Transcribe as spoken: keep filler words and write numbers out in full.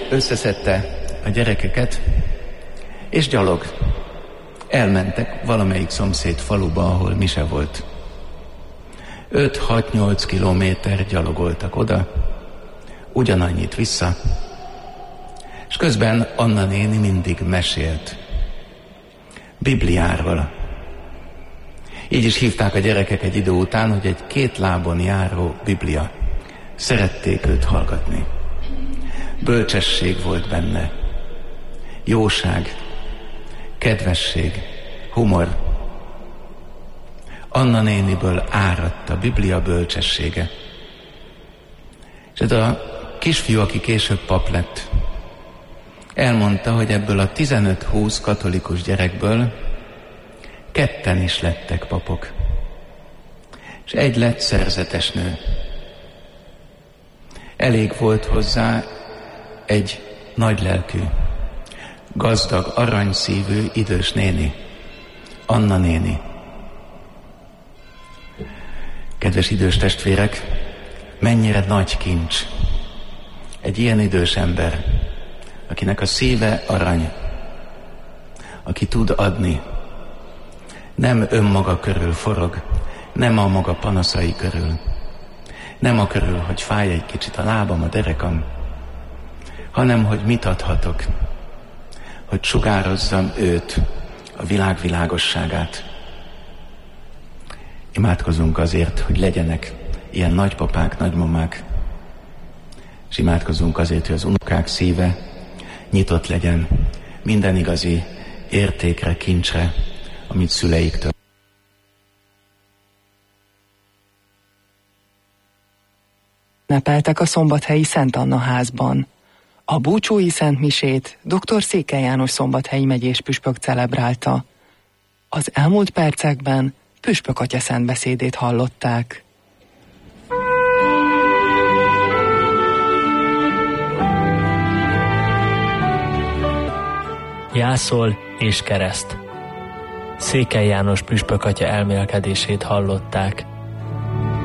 összeszedte a gyerekeket, és gyalog elmentek valamelyik szomszéd faluba, ahol mise volt. öt-hat-nyolc kilométer gyalogoltak oda, ugyanannyit vissza, és közben Anna néni mindig mesélt Bibliáról. Így is hívták a gyerekek egy idő után, hogy egy két lábon járó Biblia. Szerették őt hallgatni. Bölcsesség volt benne, jóság, kedvesség, humor. Anna néniből áradt a Biblia bölcsessége. És ez a kisfiú, aki később pap lett, elmondta, hogy ebből a tizenöt-húsz katolikus gyerekből ketten is lettek papok. És egy lett szerzetes nő. Elég volt hozzá egy nagylelkű, gazdag, aranyszívű, idős néni, Anna néni. Kedves idős testvérek, mennyire nagy kincs egy ilyen idős ember, akinek a szíve arany, aki tud adni, nem önmaga körül forog, nem a maga panaszai körül, nem a körül, hogy fáj egy kicsit a lábam, a derekam, hanem hogy mit adhatok, hogy sugározzam őt, a világ világosságát. Imádkozunk azért, hogy legyenek ilyen nagypapák, nagymamák, és imádkozunk azért, hogy az unokák szíve nyitott legyen minden igazi értékre, kincsre, amit szüleiktől. Ünnepeltek a szombathelyi Szent Anna házban. A búcsúi szentmisét dr. Székely János szombathelyi megyés püspök celebrálta. Az elmúlt percekben püspök atya szentbeszédét hallották. Jászol és kereszt. Székely János püspök atya elmélkedését hallották.